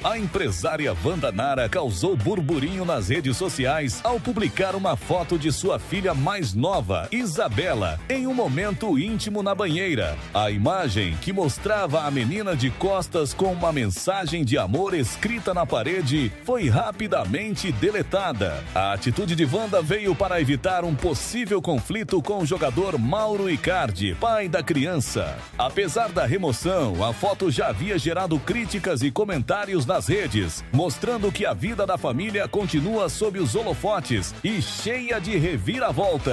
A empresária Wanda Nara causou burburinho nas redes sociais ao publicar uma foto de sua filha mais nova, Isabela, em um momento íntimo na banheira. A imagem, que mostrava a menina de costas com uma mensagem de amor escrita na parede, foi rapidamente deletada. A atitude de Wanda veio para evitar um possível conflito com o jogador Mauro Icardi, pai da criança. Apesar da remoção, a foto já havia gerado críticas e comentários nas redes, mostrando que a vida da família continua sob os holofotes e cheia de reviravoltas.